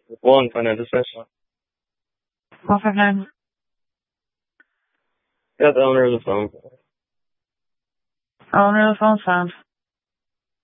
One financial special. 159. Got the owner of the phone. Owner of the phone found.